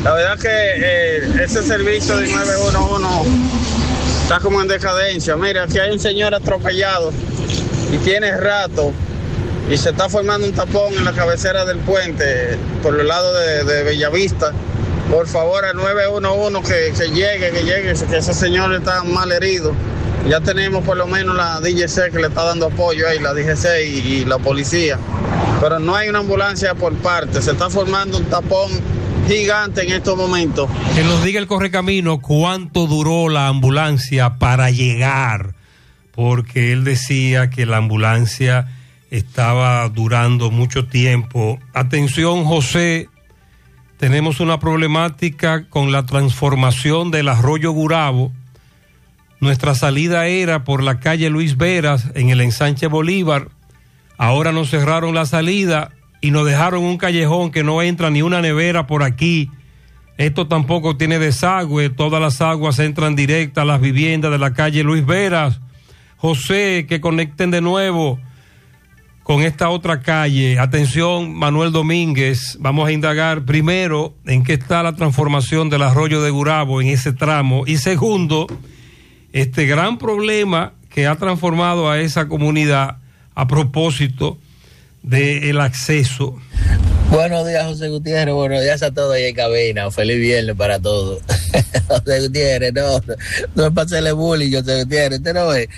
La verdad que ese servicio de 911 está como en decadencia. Mira, aquí hay un señor atropellado y tiene rato y se está formando un tapón en la cabecera del puente por el lado de Bellavista. Por favor, al 911 que llegue, que ese señor está mal herido. Ya tenemos por lo menos la DGC que le está dando apoyo ahí, la DGC y la policía. Pero no hay una ambulancia por parte. Se está formando un tapón gigante en estos momentos. Que nos diga el correcamino cuánto duró la ambulancia para llegar. Porque él decía que la ambulancia estaba durando mucho tiempo. Atención, José. Tenemos una problemática con la transformación del arroyo Gurabo. Nuestra salida era por la calle Luis Veras en el ensanche Bolívar. Ahora nos cerraron la salida y nos dejaron un callejón que no entra ni una nevera por aquí. Esto tampoco tiene desagüe. Todas las aguas entran directas a las viviendas de la calle Luis Veras. José, que conecten de nuevo con esta otra calle. Atención, Manuel Domínguez, vamos a indagar primero en qué está la transformación del arroyo de Gurabo en ese tramo. Y segundo, este gran problema que ha transformado a esa comunidad a propósito del acceso. Buenos días, José Gutiérrez. Buenos días a todos ahí en cabina. Feliz viernes para todos. José Gutiérrez, no es para hacerle bullying, José Gutiérrez. Usted no ve.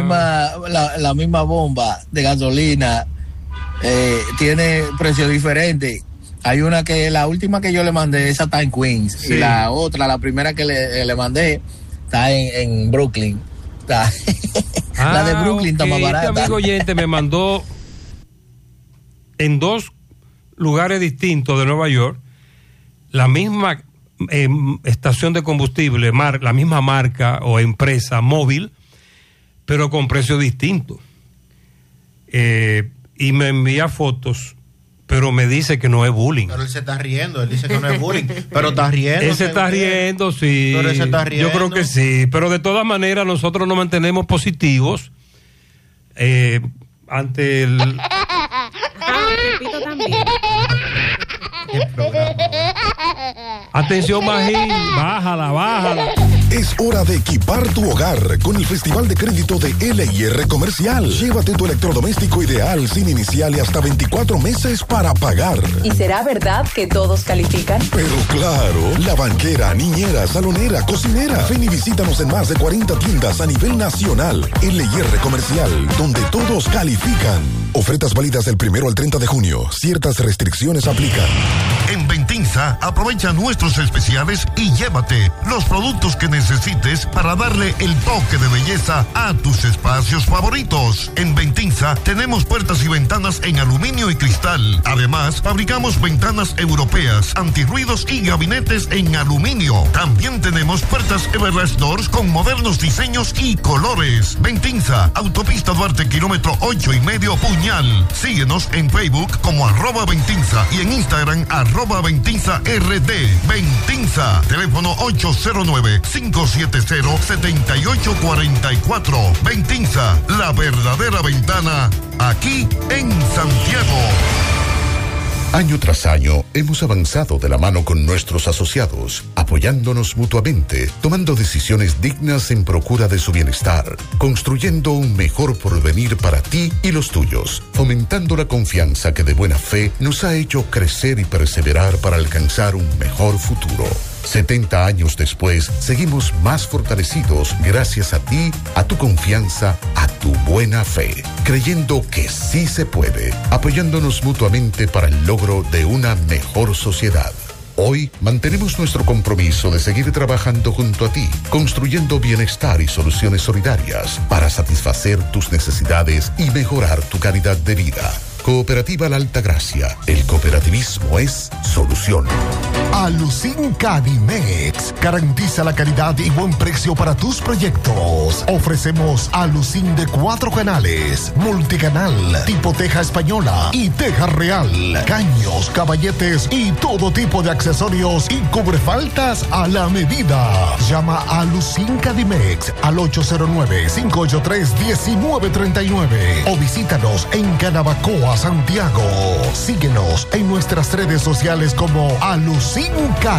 La misma bomba de gasolina tiene precio diferente. Hay una que, la última que yo le mandé, esa está en Queens. Sí. Y la otra, la primera que le mandé, está en Brooklyn. Está. La de Brooklyn está más barata. Este amigo oyente me mandó en dos lugares distintos de Nueva York la misma estación de combustible, la misma marca o empresa móvil, pero con precios distintos. Y me envía fotos, pero me dice que no es bullying. Pero él se está riendo, él dice que no es bullying, pero está riendo. Él se está riendo, sí. Pero él se está riendo. Yo creo que sí, pero de todas maneras nosotros nos mantenemos positivos ante el... Pepito también. Atención, Magín, bájala. Es hora de equipar tu hogar con el Festival de Crédito de LIR Comercial. Llévate tu electrodoméstico ideal sin inicial y hasta 24 meses para pagar. ¿Y será verdad que todos califican? Pero claro, la banquera, niñera, salonera, cocinera. Ven y visítanos en más de 40 tiendas a nivel nacional. LIR Comercial, donde todos califican. Ofertas válidas del 1 al 30 de junio. Ciertas restricciones aplican. En Ventinza, aprovecha nuestros especiales y llévate los productos que necesites para darle el toque de belleza a tus espacios favoritos. En Ventinza tenemos puertas y ventanas en aluminio y cristal. Además, fabricamos ventanas europeas, antirruidos y gabinetes en aluminio. También tenemos puertas Everlast Doors con modernos diseños y colores. Ventinza, Autopista Duarte, kilómetro 8,5 Puñal. Síguenos en Facebook como @Ventinza y en Instagram @VentinzaRD. Ventinza, teléfono 809-570-7844. Ventinza, la verdadera ventana, aquí en Santiago. Año tras año hemos avanzado de la mano con nuestros asociados, apoyándonos mutuamente, tomando decisiones dignas en procura de su bienestar, construyendo un mejor porvenir para ti y los tuyos, fomentando la confianza que de buena fe nos ha hecho crecer y perseverar para alcanzar un mejor futuro. 70 años después, seguimos más fortalecidos gracias a ti, a tu confianza, a tu buena fe, creyendo que sí se puede, apoyándonos mutuamente para el logro de una mejor sociedad. Hoy mantenemos nuestro compromiso de seguir trabajando junto a ti, construyendo bienestar y soluciones solidarias para satisfacer tus necesidades y mejorar tu calidad de vida. Cooperativa La Altagracia. El cooperativismo es solución. Alucin Cadimex garantiza la calidad y buen precio para tus proyectos. Ofrecemos Alucin de 4 canales, multicanal, tipo teja española y teja real, caños, caballetes y todo tipo de accesorios y cubrefaltas a la medida. Llama a Alucin Cadimex al 809-583-1939 o visítanos en Canabacoa, Santiago. Síguenos en nuestras redes sociales como Alucin